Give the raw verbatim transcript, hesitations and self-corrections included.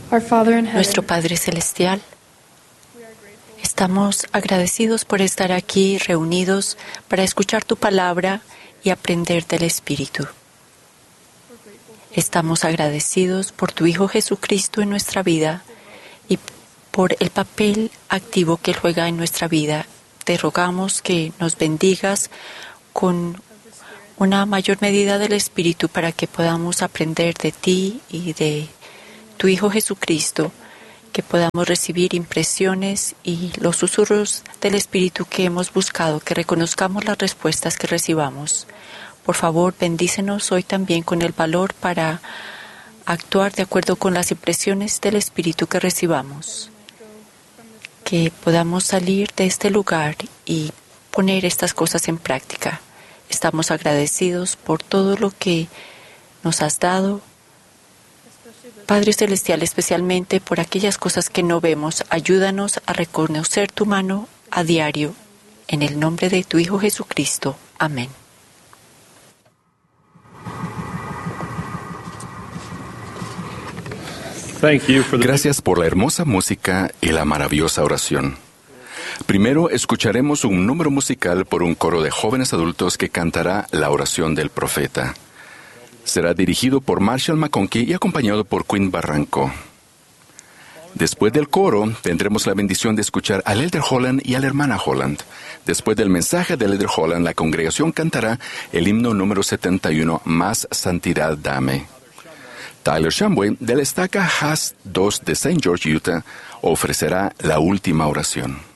Our Father in Nuestro heaven, Padre Celestial, estamos agradecidos por estar aquí reunidos para escuchar tu palabra y aprender del Espíritu. Estamos agradecidos por tu Hijo Jesucristo en nuestra vida y por el papel activo que Él juega en nuestra vida. Te rogamos que nos bendigas con una mayor medida del Espíritu para que podamos aprender de ti y de tu Hijo Jesucristo, que podamos recibir impresiones y los susurros del Espíritu que hemos buscado, que reconozcamos las respuestas que recibamos. Por favor, bendícenos hoy también con el valor para actuar de acuerdo con las impresiones del Espíritu que recibamos. Que podamos salir de este lugar y poner estas cosas en práctica. Estamos agradecidos por todo lo que nos has dado, Padre Celestial, especialmente por aquellas cosas que no vemos. Ayúdanos a reconocer tu mano a diario. En el nombre de tu Hijo Jesucristo. Amén. Gracias por la hermosa música y la maravillosa oración. Primero escucharemos un número musical por un coro de jóvenes adultos que cantará la oración del profeta. Será dirigido por Marshall McConkie y acompañado por Quinn Barranco. Después del coro, tendremos la bendición de escuchar al Elder Holland y a la hermana Holland. Después del mensaje del Elder Holland, la congregación cantará el himno número setenta y uno, Más Santidad Dame. Tyler Shamway, de la estaca Haas dos de Saint George, Utah, ofrecerá la última oración.